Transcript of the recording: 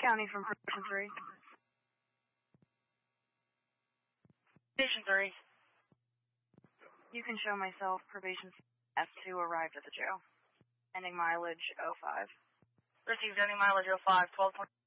County from Station 3. Station 3. You can show myself. Probation F2 arrived at the jail. Ending mileage 05. Received ending mileage 05, 1220.